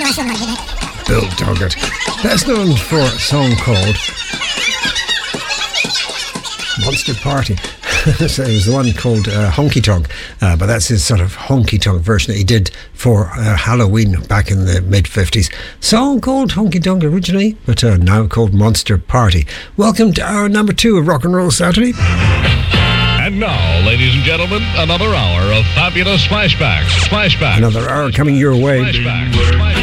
Bill Doggett. Best known for a song called Monster Party. So it was the one called Honky Tonk, but that's his sort of honky tonk version that he did for Halloween back in the mid-50s. Song called Honky Tonk originally, but now called Monster Party. Welcome to hour number 2 of Rock and Roll Saturday. And now, ladies and gentlemen, another hour of fabulous flashbacks. Another hour coming your way.